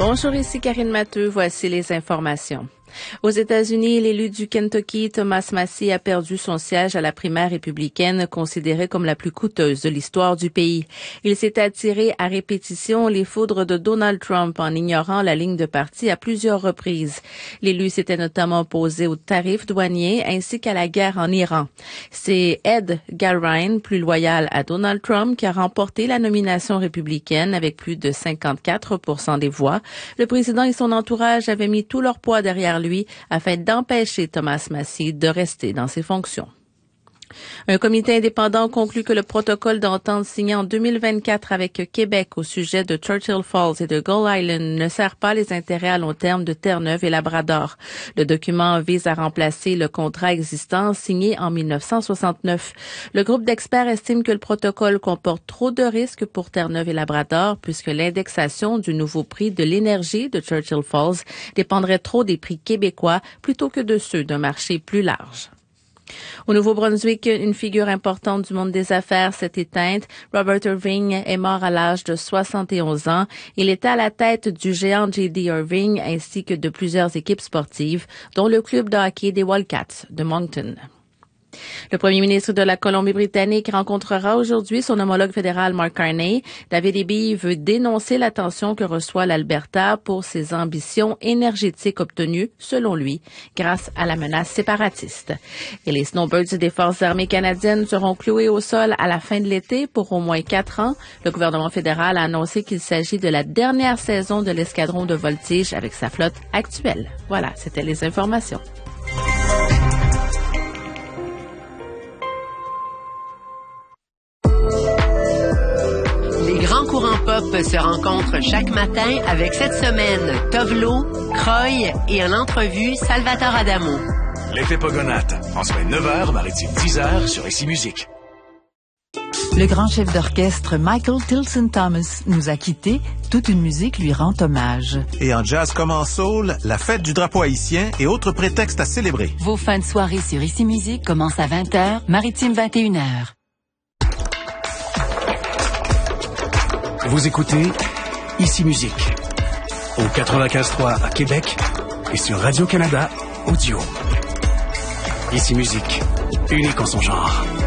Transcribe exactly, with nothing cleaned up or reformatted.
Bonjour, ici Karine Matteux. Voici les informations. Aux États-Unis, l'élu du Kentucky, Thomas Massie, a perdu son siège à la primaire républicaine, considérée comme la plus coûteuse de l'histoire du pays. Il s'est attiré à répétition les foudres de Donald Trump en ignorant la ligne de parti à plusieurs reprises. L'élu s'était notamment opposé aux tarifs douaniers ainsi qu'à la guerre en Iran. C'est Ed Galbraith, plus loyal à Donald Trump, qui a remporté la nomination républicaine avec plus de cinquante-quatre pour cent des voix. Le président et son entourage avaient mis tout leur poids derrière lui afin d'empêcher Thomas Massie de rester dans ses fonctions. Un comité indépendant conclut que le protocole d'entente signé en deux mille vingt-quatre avec Québec au sujet de Churchill Falls et de Gull Island ne sert pas les intérêts à long terme de Terre-Neuve et Labrador. Le document vise à remplacer le contrat existant signé en mille neuf cent soixante-neuf. Le groupe d'experts estime que le protocole comporte trop de risques pour Terre-Neuve et Labrador puisque l'indexation du nouveau prix de l'énergie de Churchill Falls dépendrait trop des prix québécois plutôt que de ceux d'un marché plus large. Au Nouveau-Brunswick, une figure importante du monde des affaires s'est éteinte. Robert Irving est mort à l'âge de soixante et onze ans. Il était à la tête du géant J D Irving ainsi que de plusieurs équipes sportives, dont le club de hockey des Wildcats de Moncton. Le premier ministre de la Colombie-Britannique rencontrera aujourd'hui son homologue fédéral Mark Carney. David Eby veut dénoncer l'attention que reçoit l'Alberta pour ses ambitions énergétiques obtenues, selon lui, grâce à la menace séparatiste. Et les snowbirds des Forces armées canadiennes seront cloués au sol à la fin de l'été pour au moins quatre ans. Le gouvernement fédéral a annoncé qu'il s'agit de la dernière saison de l'escadron de voltige avec sa flotte actuelle. Voilà, c'était les informations. Les grands courants pop se rencontrent chaque matin avec cette semaine Tovlo, Croy et en entrevue Salvatore Adamo. L'effet Pogonate, en semaine neuf heures, maritime dix heures sur Ici Musique. Le grand chef d'orchestre Michael Tilson Thomas nous a quittés. Toute une musique lui rend hommage. Et en jazz comme en soul, la fête du drapeau haïtien et autres prétextes à célébrer. Vos fins de soirée sur Ici Musique commencent à vingt heures, maritime vingt et une heures. Vous écoutez Ici Musique au quatre-vingt-quinze trois à Québec et sur Radio-Canada Audio. Ici Musique, unique en son genre.